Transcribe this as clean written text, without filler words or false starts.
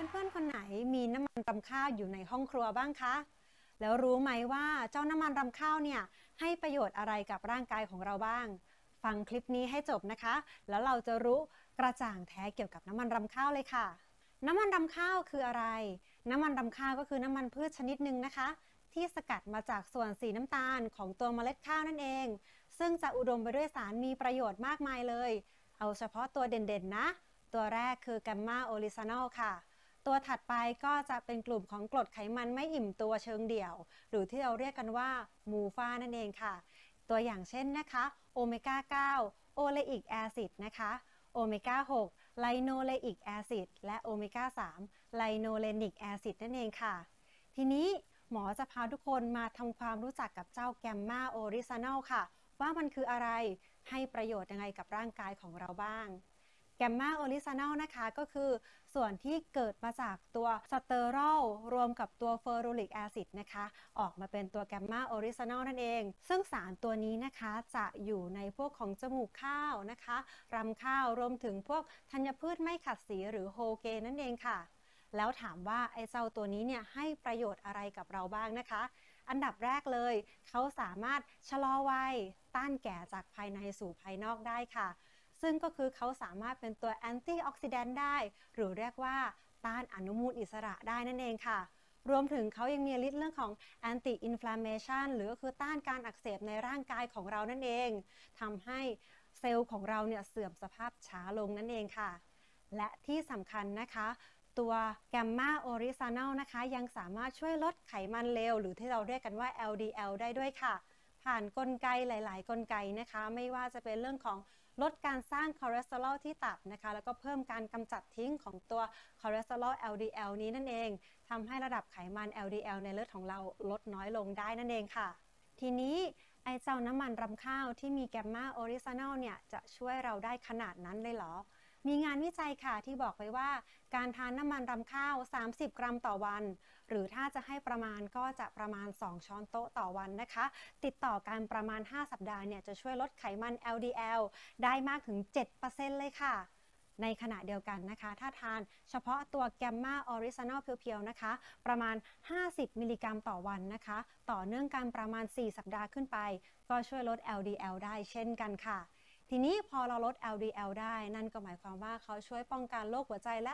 พื่อนๆคนไหนมีน้ำมันรำข้าวอยู่ในห้องครัวบ้างคะแล้วรู้ไหมว่าเจ้าน้ำมันรำข้าวเนี่ยให้ประโยชน์อะไรกับร่างกายของเราบ้างฟังคลิปนี้ให้จบนะคะแล้วเราจะรู้กระจ่างแท้เกี่ยวกับน้ำมันรำข้าวเลยค่ะน้ำมันรำข้าวคืออะไรน้ำมันรำข้าวก็คือน้ำมันพืชชนิดหนึ่งนะคะที่สกัดมาจากส่วนสีน้ำตาลของตัวเมล็ดข้าวนั่นเองซึ่งจะอุดมไปด้วยสารมีประโยชน์มากมายเลยเอาเฉพาะตัวเด่นๆนะตัวแรกคือแกมมาโอลิซานอลค่ะ ตัวถัดไปก็จะเป็นกลุ่มของกรดไขมันไม่อิ่มตัวเชิงเดี่ยวหรือที่เราเรียกกันว่ามูฟานั่นเองค่ะตัวอย่างเช่นนะคะโอเมก้า9โอเลอิกแอซิดนะคะโอเมก้า6ไลโนเลอิกแอซิดและโอเมก้า3ไลโนเลนิกแอซิดนั่นเองค่ะทีนี้หมอจะพาทุกคนมาทำความรู้จักกับเจ้าแกมมาโอริซานอลค่ะว่ามันคืออะไรให้ประโยชน์ยังไงกับร่างกายของเราบ้างแกมมาโอริซานอลนะคะก็คือส่วนที่เกิดมาจากตัวสเตอรอลรวมกับตัวเฟอรูริกแอซิดนะคะออกมาเป็นตัวแกมมาโอริซานอลนั่นเองซึ่งสารตัวนี้นะคะจะอยู่ในพวกของจมูกข้าวนะคะรำข้าวรวมถึงพวกธัญพืชไม่ขัดสีหรือโฮเกนั่นเองค่ะแล้วถามว่าไอ้เจ้าตัวนี้เนี่ยให้ประโยชน์อะไรกับเราบ้างนะคะอันดับแรกเลยเขาสามารถชะลอวัยต้านแก่จากภายในสู่ภายนอกได้ค่ะซึ่งก็คือเขาสามารถเป็นตัวแอนตี้ออกซิแดนต์ได้หรือเรียกว่าต้านอนุมูลอิสระได้นั่นเองค่ะรวมถึงเขายังมีฤทธิ์เรื่องของ anti inflammation หรือก็คือต้านการอักเสบในร่างกายของเรานั่นเองทำให้เซลล์ของเราเนี่ยเสื่อมสภาพช้าลงนั่นเองค่ะและที่สำคัญนะคะตัวแกมมาโอริซานอลนะคะยังสามารถช่วยลดไขมันเลวหรือที่เราเรียกกันว่า LDL ได้ด้วยค่ะผ่านกลไกหลายๆ กลไกนะคะไม่ว่าจะเป็นเรื่องของลดการสร้างคอเลสเตอรอลที่ตับนะคะแล้วก็เพิ่มการกำจัดทิ้งของตัวคอเลสเตอรอล LDL นี้นั่นเองทำให้ระดับไขมัน LDL ในเลือดของเราลดน้อยลงได้นั่นเองค่ะทีนี้ไอเจ้าน้ำมันรำข้าวที่มีแกมมาโอริซานอลเนี่ยจะช่วยเราได้ขนาดนั้นเลยเหรอมีงานวิจัยค่ะที่บอกไว้ว่าการทานน้ำมันรำข้าว30 กรัมต่อวันหรือถ้าจะให้ประมาณก็จะประมาณ2ช้อนโต๊ะต่อวันนะคะติดต่อกันประมาณ5สัปดาห์เนี่ยจะช่วยลดไขมัน LDL ได้มากถึง 7% เลยค่ะในขณะเดียวกันนะคะถ้าทานเฉพาะตัวแกมมาออริซานอลเพียวๆนะคะประมาณ50 มิลลิกรัมต่อวันนะคะต่อเนื่องกันประมาณ4สัปดาห์ขึ้นไปก็ช่วยลด LDL ได้เช่นกันค่ะทีนี้พอเราลด LDL ได้นั่นก็หมายความว่าเขาช่วยป้องกันโรคหัวใจและ